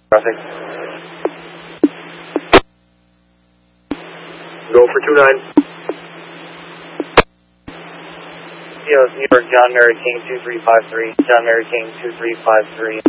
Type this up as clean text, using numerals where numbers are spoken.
Traffic. Go for 29. New York, John Mary King 2353, John Mary King 2353.